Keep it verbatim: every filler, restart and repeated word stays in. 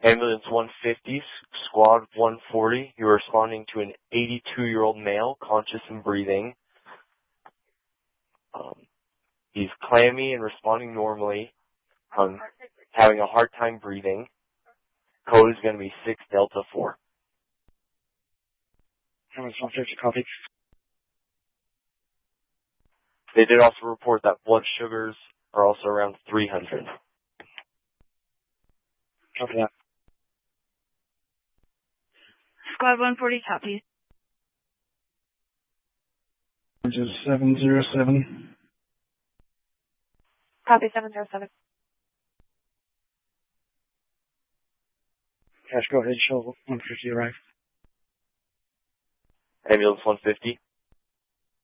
Ambulance one fifty, Squad one forty, you're responding to an eighty-two-year-old male, conscious and breathing. Um, he's clammy and responding normally, um, having a hard time breathing. Code is going to be six Delta four. Ambulance one fifty, copy. They did also report that blood sugars are also around three hundred. Copy that. Squad one forty, copy. seven zero seven. Copy seven zero seven. Cash, go ahead, show one fifty arrive. Ambulance one fifty.